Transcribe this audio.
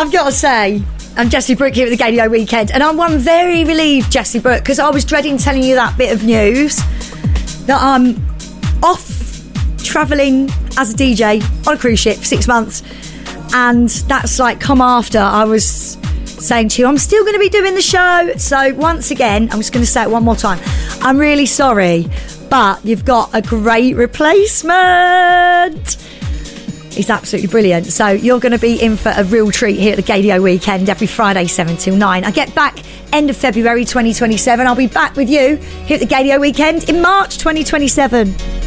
I've got to say, I'm Jessie Brooke here at the Gadio Weekend, and I'm one very relieved, Jessie Brooke, because I was dreading telling you that bit of news that I'm off travelling as a DJ on a cruise ship for 6 months, and that's like come after I was saying to you I'm still going to be doing the show. So once again, I'm just going to say it one more time, I'm really sorry, but you've got a great replacement. He's absolutely brilliant. So you're going to be in for a real treat here at the Gadio Weekend every Friday 7 till 9. I get back end of February 2027. I'll be back with you here at the Gadio Weekend in March 2027.